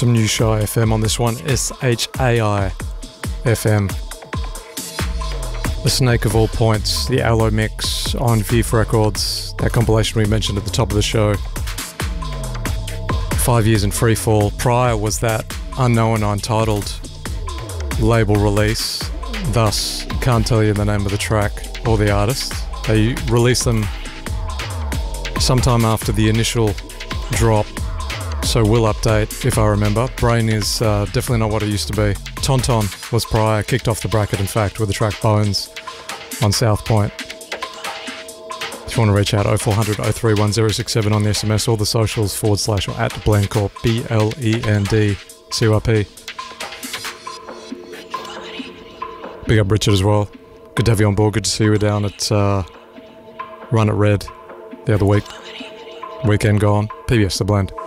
Some new Shy FM on this one, SHAI FM. The Snake of All Points, the Aloe mix on Vief Records, that compilation we mentioned at the top of the show. 5 years in Freefall. Prior was that Unknown Untitled label release, thus can't tell you the name of the track or the artist. They released them sometime after the initial drop, so will update if I remember. Brain is definitely not what it used to be. Tonton was prior, kicked off the bracket in fact with the track Bones on South Point. If you want to reach out, 0400 031067 on the SMS, or the socials / or at Blendcorp, BLENDCYP. Big up Richard as well. Good to have you on board. Good to see you down at Run at Red the other week. Weekend gone. PBS The Blend.